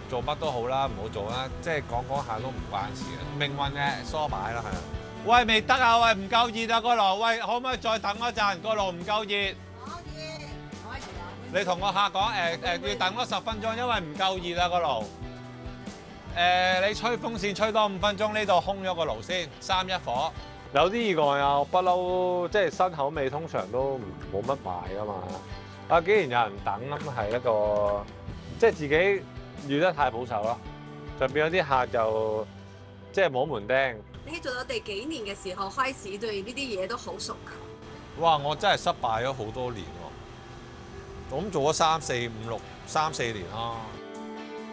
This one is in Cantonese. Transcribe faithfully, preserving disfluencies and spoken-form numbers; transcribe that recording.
做乜都好啦，唔好做啦，即係講講下都唔關事嘅，命運嘅梳擺啦，係啊。喂，未得啊！喂，唔夠熱啊個爐，喂，可唔可以再等一陣？個爐唔夠熱。 可以，可以啊。 你同個客講誒誒，要等多十分鐘，因為唔夠熱啊個爐。誒，你吹風扇吹多五分鐘，呢度空咗個爐先，三一火。有啲意外啊，不嬲，即係新口味通常都冇乜賣噶嘛。啊，既然有人等咁係一個，即係自己預得太保守咯，就變咗啲客就即係摸門釘。 你做咗第幾年嘅時候開始對呢啲嘢都好熟㗎？ 哇！我真係失敗咗好多年喎，我咁做咗三四五六三四年啦。